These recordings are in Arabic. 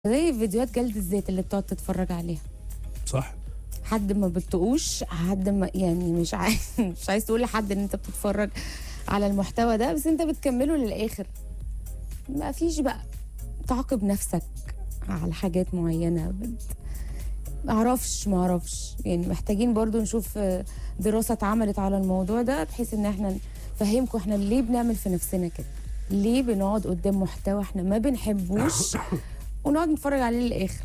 زي فيديوهات جلد الذات اللي بتقعد تتفرج عليها. صح. حد ما بتقوش، حد ما يعني مش عايز تقول لحد ان انت بتتفرج على المحتوى ده، بس انت بتكمله للاخر. ما فيش بقى تعاقب نفسك على حاجات معينه. ما اعرفش يعني محتاجين برضو نشوف دراسه اتعملت على الموضوع ده، بحيث ان احنا نفهمكم احنا ليه بنعمل في نفسنا كده، ليه بنقعد قدام محتوى احنا ما بنحبوش ونقعد نتفرج عليه للاخر.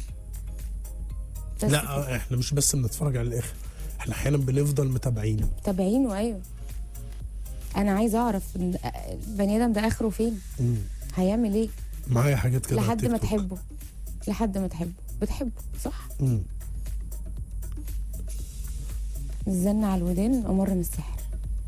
لا احنا مش بس بنتفرج على الاخر، احنا احيانا بنفضل متابعينه. ايوه. انا عايزه اعرف البني ادم ده اخره فين؟ هيعمل ايه؟ معايا حاجات كده لحد ما تحبه، بتحبه صح؟ الزن على الودان امر من السحر.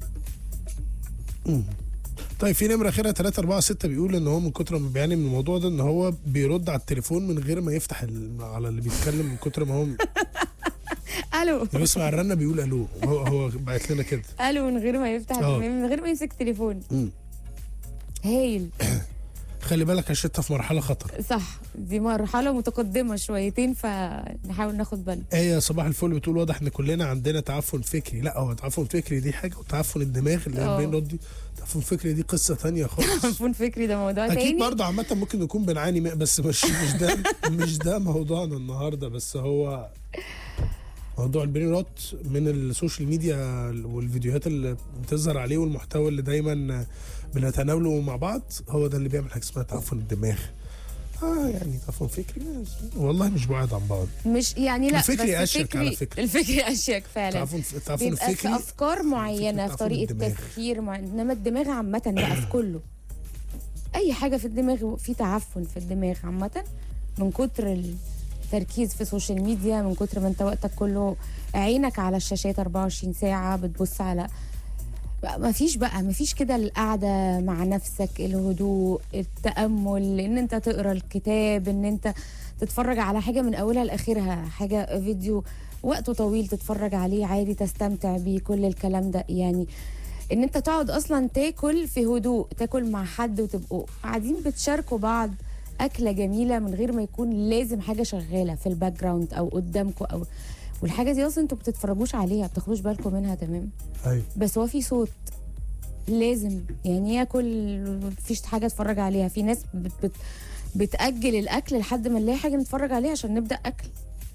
طيب في نمره اخرها 346 بيقول ان هو من كتر ما بيعاني من الموضوع ده ان هو بيرد على التليفون من غير ما يفتح على اللي بيتكلم، من كتر ما هو الو بيسمع الرنه بيقول الو. هو بعت لنا كده الو من غير ما يفتح من غير ما يمسك تليفون. هايل. خلي بالك عشان في مرحله خطر. صح، دي مرحله متقدمه شويتين، فنحاول ناخد بالنا. صباح الفل بتقول واضح ان كلنا عندنا تعفن فكري. لا هو تعفن فكري دي حاجه، وتعفن الدماغ اللي البين ردي تعفن فكري دي قصه ثانيه خالص. تعفن فكري ده موضوع تاني اكيد برضه عامه ممكن نكون بنعاني بس مش ده موضوعنا النهارده. بس هو موضوع البرين روت من السوشيال ميديا والفيديوهات اللي بتظهر عليه والمحتوى اللي دايما بنتناوله مع بعض، هو ده اللي بيعمل حاجه اسمها تعفن الدماغ. يعني تعفن فكري والله مش بعاد عن بعض. مش يعني لا، الفكري اشيك على فكره. الفكري اشيك فعلا. تعفن الفكري في افكار معينه، في طريقه تفكير معينه، انما الدماغ عامه بقى في كله. اي حاجه في الدماغ، في تعفن في الدماغ عامه من كتر التركيز في السوشيال ميديا، من كتر ما انت وقتك كله عينك على الشاشات 24 ساعه بتبص على. ما فيش كده القعده مع نفسك، الهدوء، التامل، ان انت تقرا الكتاب، ان انت تتفرج على حاجه من اولها لاخرها، حاجه فيديو وقته طويل تتفرج عليه عادي تستمتع بيه، كل الكلام ده. يعني ان انت تقعد اصلا تاكل في هدوء، تاكل مع حد وتبقوا قاعدين بتشاركوا بعض اكله جميله من غير ما يكون لازم حاجه شغاله في الباك جراوند او قدامكم، او والحاجه دي اصلا انتوا بتتفرجوش عليها، بتاخدوش بالكم منها. تمام. أيوة. بس هو في صوت لازم يعني ياكل، مفيش حاجه اتفرج عليها. في ناس بتاجل الاكل لحد ما نلاقي حاجه نتفرج عليها عشان نبدا اكل.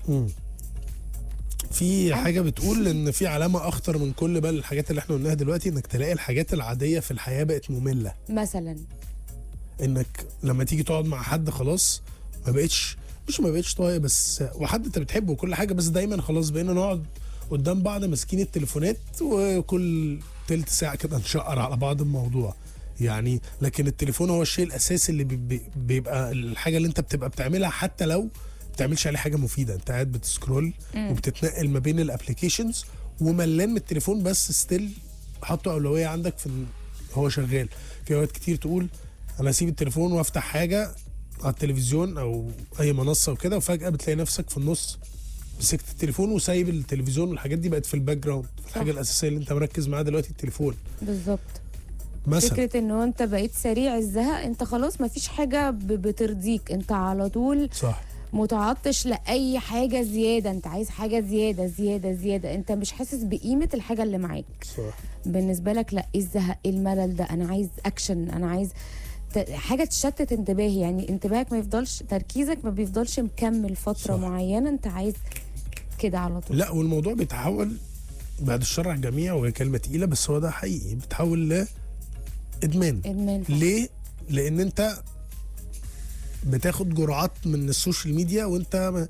في حاجه بتقول ان في علامه اخطر من كل بقى الحاجات اللي احنا قلناها دلوقتي، انك تلاقي الحاجات العاديه في الحياه بقت ممله. مثلا انك لما تيجي تقعد مع حد خلاص ما بقتش طايق بس، وحد انت بتحبه وكل حاجه، بس دايما خلاص بقينا نقعد قدام بعض ماسكين التليفونات، وكل تلت ساعه كده نشقر على بعض الموضوع يعني. لكن التليفون هو الشيء الاساسي اللي بيبقى الحاجه اللي انت بتبقى بتعملها، حتى لو بتعملش عليه حاجه مفيده. انت قاعد بتسكرول وبتتنقل ما بين الابلكيشنز وملان من التليفون، بس ستيل حاطه اولويه عندك هو شغال. في اوقات كتير تقول انا اسيب التليفون وافتح حاجه على التلفزيون او اي منصه وكده، وفجاه بتلاقي نفسك في النص مسكت التليفون وسايب التلفزيون، والحاجات دي بقت في الباك جراوند. الحاجه الاساسيه اللي انت مركز معاها دلوقتي التليفون بالظبط. مثلا فكره انه انت بقيت سريع الزهق، انت خلاص ما فيش حاجه بترضيك، انت على طول صح متعطش لاي حاجه زياده، انت عايز حاجه زياده، انت مش حاسس بقيمه الحاجه اللي معاك. صح. بالنسبه لك لا، ايه الزهق، ايه الملل ده، انا عايز اكشن، انا عايز حاجه تشتت انتباهي. يعني انتباهك ما يفضلش، تركيزك ما بيفضلش مكمل فتره معينه، انت عايز كده على طول. لا والموضوع بيتحول بعد الشر على الجميع، وهي كلمه تقيله بس هو ده حقيقي، بيتحول لادمان. ليه؟ لان انت بتاخد جرعات من السوشيال ميديا، وانت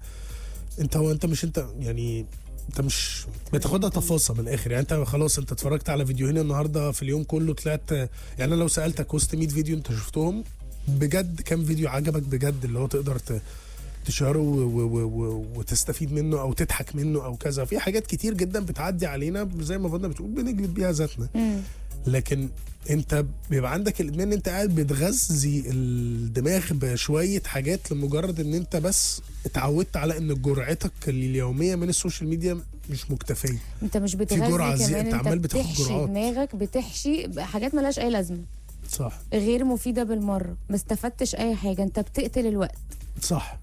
انت مش بتاخدها تفاصيل من الاخر. يعني انت خلاص انت اتفرجت على فيديوهين النهارده في اليوم كله، طلعت يعني انا لو سالتك وسط 100 فيديو انت شفتهم بجد كام فيديو عجبك بجد اللي هو تقدر تشهره وتستفيد منه او تضحك منه او كذا. في حاجات كتير جدا بتعدي علينا زي ما فضلنا بتقول بنجلد بيها ذاتنا. لكن انت بيبقى عندك الادمان ان انت قاعد بتغذي الدماغ بشويه حاجات لمجرد ان انت بس اتعودت على ان جرعتك اليوميه من السوشيال ميديا مش مكتفيه. انت مش بتغذي كمان، انت عمال بتاخد جرعات، دماغك بتحشي حاجات ملهاش اي لازمه. صح. غير مفيده بالمره، ما استفدتش اي حاجه، انت بتقتل الوقت. صح.